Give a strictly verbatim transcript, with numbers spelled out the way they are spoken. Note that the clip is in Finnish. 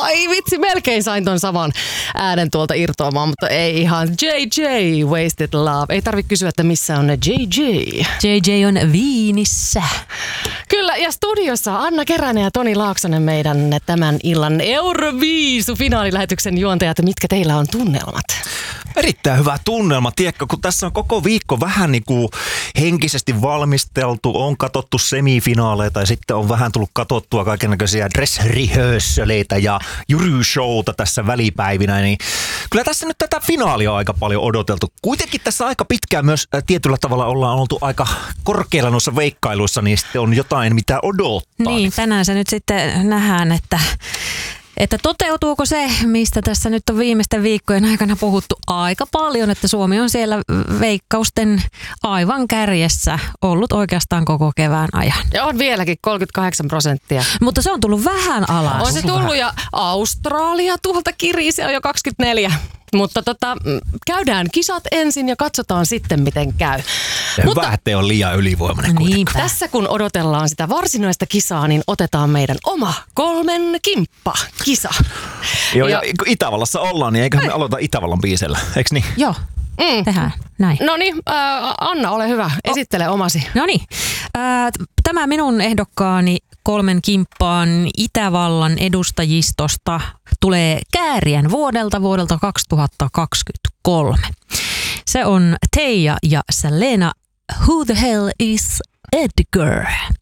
Ai vitsi, melkein sain ton saman äänen tuolta irtoamaan, mutta ei ihan. J J, Wasted Love. Ei tarvitse kysyä, että missä on ne J J. J J on Viinissä. Kyllä, ja studiossa Anna Keränen ja Toni Laaksonen, meidän tämän illan Euroviisu-finaalilähetyksen juontajat. Mitkä teillä on tunnelmat? Erittäin hyvä tunnelma, tiedätkö, kun tässä on koko viikko vähän niin kuin henkisesti valmisteltu, on katsottu semifinaaleita ja sitten on vähän tullut katsottua kaikennäköisiä dress rehearsaleita ja juryshowta tässä välipäivinä, niin kyllä tässä nyt tätä finaalia on aika paljon odoteltu. Kuitenkin tässä aika pitkään myös äh, tietyllä tavalla ollaan oltu aika korkealla noissa veikkailuissa, niin sitten on jotain mitä odottaa. Niin, tänään se nyt sitten nähdään, että Että toteutuuko se, mistä tässä nyt on viimeisten viikkojen aikana puhuttu aika paljon, että Suomi on siellä veikkausten aivan kärjessä ollut oikeastaan koko kevään ajan. Ja on vieläkin kolmekymmentäkahdeksan prosenttia. Mutta se on tullut vähän alas. On se tullut ja Australia tuolta kirii, se on jo kaksikymmentäneljä. Mutta tota, käydään kisat ensin ja katsotaan sitten, miten käy. Ja Mutta hyvä, ettei ole liian ylivoimainen kuitenkaan. tässä kun odotellaan sitä varsinaista kisaa, niin otetaan meidän oma kolmen kimppa kisa. Joo, ja, ja Itävallassa ollaan, niin eiköhän me aloita Itävallan biisellä, eikö niin? Joo, mm. tehdään näin. No niin, äh, Anna, ole hyvä. Esittele omasi. No niin, äh, tämä minun ehdokkaani kolmen kimppaan Itävallan edustajistosta tulee kääriän vuodelta vuodelta kaksituhattakaksikymmentäkolme. Se on Teija ja Selena. Who the hell is Edgar?